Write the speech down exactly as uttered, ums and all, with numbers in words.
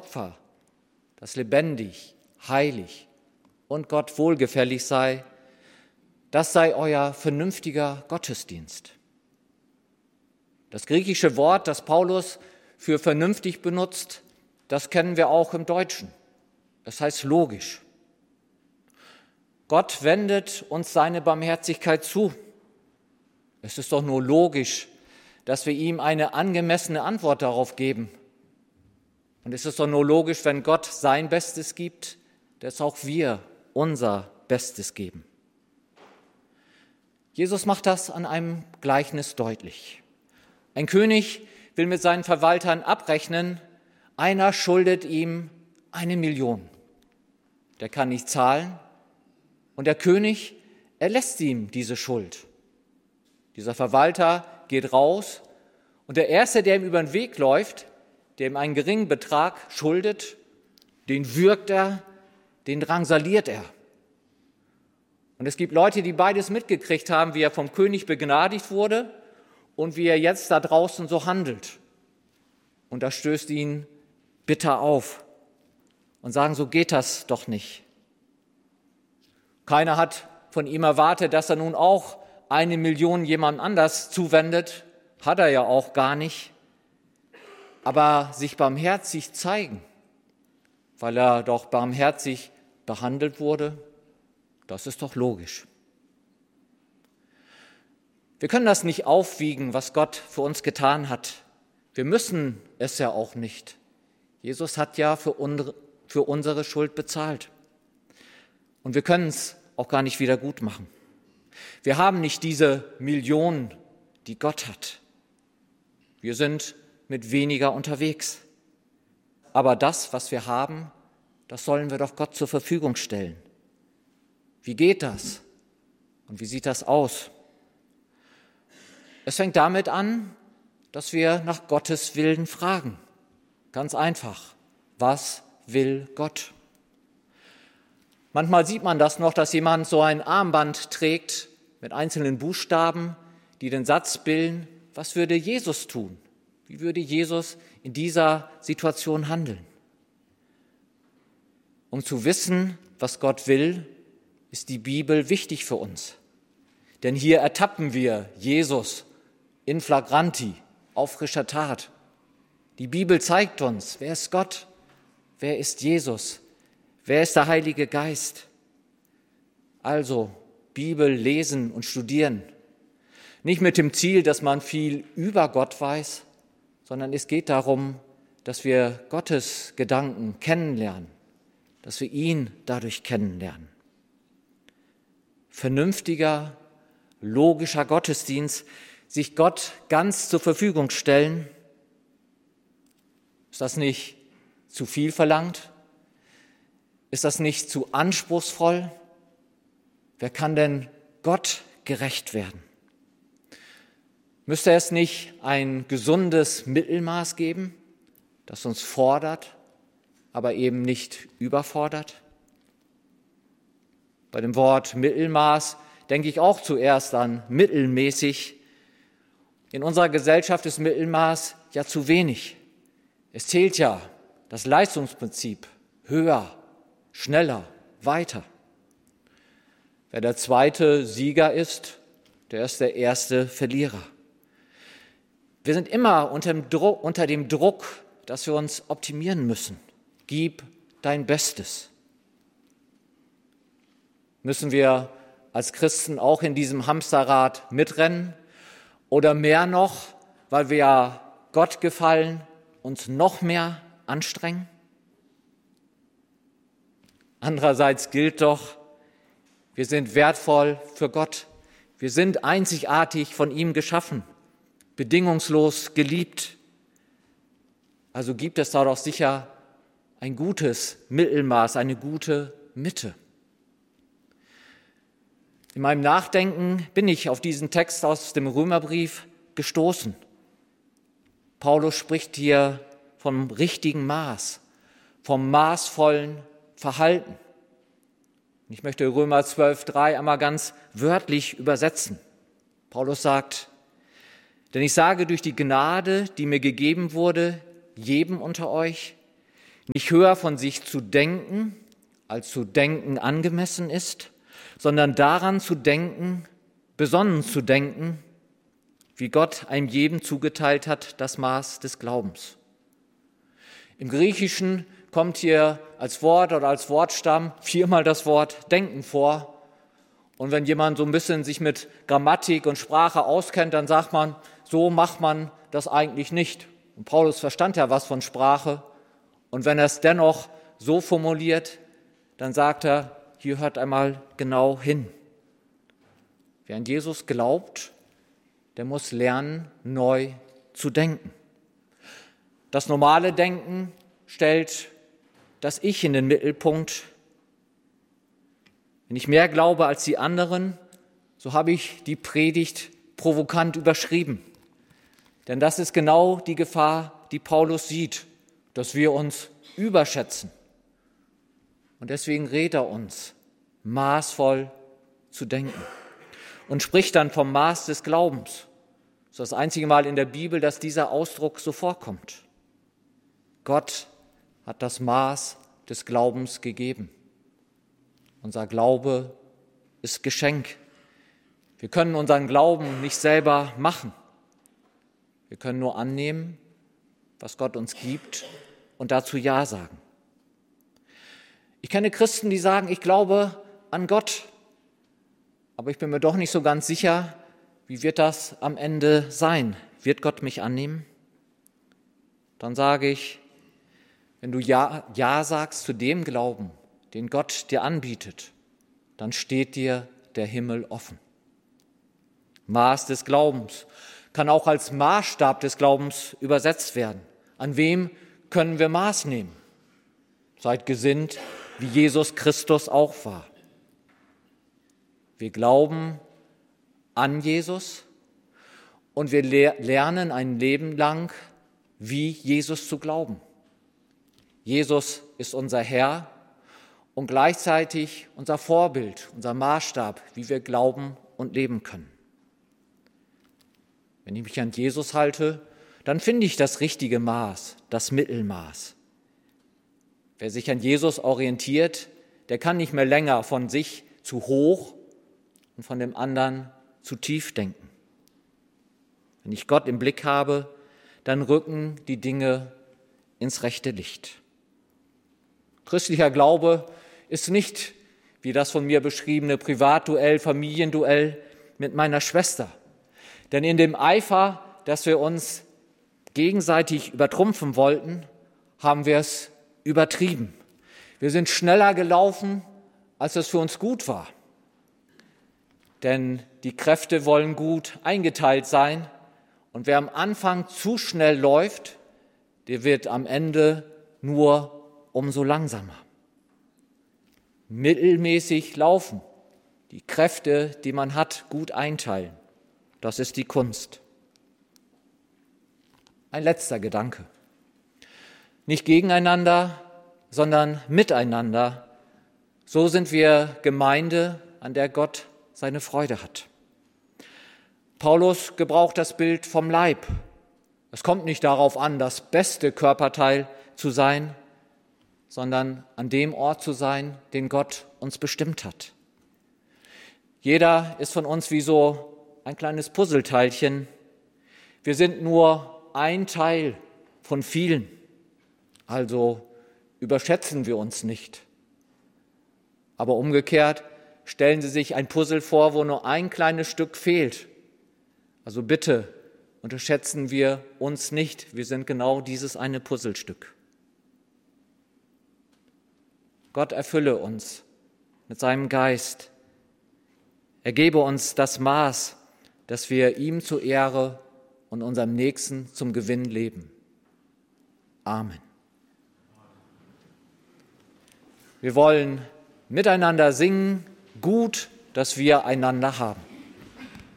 Opfer, das lebendig, heilig und Gott wohlgefällig sei, das sei euer vernünftiger Gottesdienst. Das griechische Wort, das Paulus für vernünftig benutzt, das kennen wir auch im Deutschen. Das heißt logisch. Gott wendet uns seine Barmherzigkeit zu. Es ist doch nur logisch, dass wir ihm eine angemessene Antwort darauf geben. Und es ist doch nur logisch, wenn Gott sein Bestes gibt, dass auch wir unser Bestes geben. Jesus macht das an einem Gleichnis deutlich. Ein König will mit seinen Verwaltern abrechnen, einer schuldet ihm eine Million. Der kann nicht zahlen und der König erlässt ihm diese Schuld. Dieser Verwalter geht raus und der Erste, der ihm über den Weg läuft, der ihm einen geringen Betrag schuldet, den würgt er, den drangsaliert er. Und es gibt Leute, die beides mitgekriegt haben, wie er vom König begnadigt wurde und wie er jetzt da draußen so handelt. Und das stößt ihn bitter auf und sagen, so geht das doch nicht. Keiner hat von ihm erwartet, dass er nun auch eine Million jemand anders zuwendet, hat er ja auch gar nicht. Aber sich barmherzig zeigen, weil er doch barmherzig behandelt wurde, das ist doch logisch. Wir können das nicht aufwiegen, was Gott für uns getan hat. Wir müssen es ja auch nicht. Jesus hat ja für unsere, für unsere Schuld bezahlt. Und wir können es auch gar nicht wieder gut machen. Wir haben nicht diese Millionen, die Gott hat. Wir sind mit weniger unterwegs. Aber das, was wir haben, das sollen wir doch Gott zur Verfügung stellen. Wie geht das? Und wie sieht das aus? Es fängt damit an, dass wir nach Gottes Willen fragen. Ganz einfach. Was will Gott? Manchmal sieht man das noch, dass jemand so ein Armband trägt mit einzelnen Buchstaben, die den Satz bilden, was würde Jesus tun? Wie würde Jesus in dieser Situation handeln? Um zu wissen, was Gott will, ist die Bibel wichtig für uns. Denn hier ertappen wir Jesus in flagranti, auf frischer Tat. Die Bibel zeigt uns, wer ist Gott, wer ist Jesus, wer ist der Heilige Geist. Also Bibel lesen und studieren. Nicht mit dem Ziel, dass man viel über Gott weiß, sondern es geht darum, dass wir Gottes Gedanken kennenlernen, dass wir ihn dadurch kennenlernen. Vernünftiger, logischer Gottesdienst, sich Gott ganz zur Verfügung stellen. Ist das nicht zu viel verlangt? Ist das nicht zu anspruchsvoll? Wer kann denn Gott gerecht werden? Müsste es nicht ein gesundes Mittelmaß geben, das uns fordert, aber eben nicht überfordert? Bei dem Wort Mittelmaß denke ich auch zuerst an mittelmäßig. In unserer Gesellschaft ist Mittelmaß ja zu wenig. Es zählt ja das Leistungsprinzip: höher, schneller, weiter. Wer der zweite Sieger ist, der ist der erste Verlierer. Wir sind immer unter dem Druck, unter dem Druck, dass wir uns optimieren müssen. Gib dein Bestes. Müssen wir als Christen auch in diesem Hamsterrad mitrennen? Oder mehr noch, weil wir ja Gott gefallen, uns noch mehr anstrengen? Andererseits gilt doch, wir sind wertvoll für Gott. Wir sind einzigartig von ihm geschaffen, bedingungslos geliebt. Also gibt es da doch sicher ein gutes Mittelmaß, eine gute Mitte. In meinem Nachdenken bin ich auf diesen Text aus dem Römerbrief gestoßen. Paulus spricht hier vom richtigen Maß, vom maßvollen Verhalten. Ich möchte Römer zwölf drei einmal ganz wörtlich übersetzen. Paulus sagt: Denn ich sage durch die Gnade, die mir gegeben wurde, jedem unter euch, nicht höher von sich zu denken, als zu denken angemessen ist, sondern daran zu denken, besonnen zu denken, wie Gott einem jedem zugeteilt hat, das Maß des Glaubens. Im Griechischen kommt hier als Wort oder als Wortstamm viermal das Wort denken vor. Und wenn jemand so ein bisschen sich mit Grammatik und Sprache auskennt, dann sagt man, so macht man das eigentlich nicht. Und Paulus verstand ja was von Sprache. Und wenn er es dennoch so formuliert, dann sagt er, hier hört einmal genau hin. Wer an Jesus glaubt, der muss lernen, neu zu denken. Das normale Denken stellt das Ich in den Mittelpunkt. Wenn ich mehr glaube als die anderen, so habe ich die Predigt provokant überschrieben. Denn das ist genau die Gefahr, die Paulus sieht, dass wir uns überschätzen. Und deswegen rät er uns, maßvoll zu denken. Und spricht dann vom Maß des Glaubens. Das ist das einzige Mal in der Bibel, dass dieser Ausdruck so vorkommt. Gott hat das Maß des Glaubens gegeben. Unser Glaube ist Geschenk. Wir können unseren Glauben nicht selber machen. Wir können nur annehmen, was Gott uns gibt und dazu Ja sagen. Ich kenne Christen, die sagen, ich glaube an Gott, aber ich bin mir doch nicht so ganz sicher, wie wird das am Ende sein? Wird Gott mich annehmen? Dann sage ich, wenn du Ja, Ja sagst zu dem Glauben, den Gott dir anbietet, dann steht dir der Himmel offen. Maß des Glaubens kann auch als Maßstab des Glaubens übersetzt werden. An wem können wir Maß nehmen? Seid gesinnt, wie Jesus Christus auch war. Wir glauben an Jesus und wir lernen ein Leben lang, wie Jesus zu glauben. Jesus ist unser Herr und gleichzeitig unser Vorbild, unser Maßstab, wie wir glauben und leben können. Wenn ich mich an Jesus halte, dann finde ich das richtige Maß, das Mittelmaß. Wer sich an Jesus orientiert, der kann nicht mehr länger von sich zu hoch und von dem anderen zu tief denken. Wenn ich Gott im Blick habe, dann rücken die Dinge ins rechte Licht. Christlicher Glaube ist nicht wie das von mir beschriebene Privatduell, Familienduell mit meiner Schwester. Denn in dem Eifer, dass wir uns gegenseitig übertrumpfen wollten, haben wir es übertrieben. Wir sind schneller gelaufen, als es für uns gut war. Denn die Kräfte wollen gut eingeteilt sein. Und wer am Anfang zu schnell läuft, der wird am Ende nur umso langsamer. Mittelmäßig laufen, die Kräfte, die man hat, gut einteilen. Das ist die Kunst. Ein letzter Gedanke. Nicht gegeneinander, sondern miteinander. So sind wir Gemeinde, an der Gott seine Freude hat. Paulus gebraucht das Bild vom Leib. Es kommt nicht darauf an, das beste Körperteil zu sein, sondern an dem Ort zu sein, den Gott uns bestimmt hat. Jeder ist von uns wie so ein kleines Puzzleteilchen. Wir sind nur ein Teil von vielen, also überschätzen wir uns nicht. Aber umgekehrt stellen Sie sich ein Puzzle vor, wo nur ein kleines Stück fehlt. Also bitte unterschätzen wir uns nicht. Wir sind genau dieses eine Puzzlestück. Gott erfülle uns mit seinem Geist. Er gebe uns das Maß, dass wir ihm zur Ehre und unserem Nächsten zum Gewinn leben. Amen. Wir wollen miteinander singen, gut, dass wir einander haben.